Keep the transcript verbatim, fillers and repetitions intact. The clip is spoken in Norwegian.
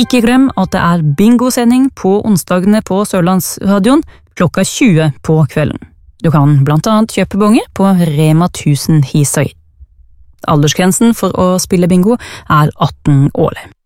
Ikke glem at det er bingosending på onsdagene på Sørlandsradioen klokka tjue på kvelden. Du kan blant annet kjøpe bonge på Rema tusen Hisøy. Aldersgrensen for å spille bingo er atten år.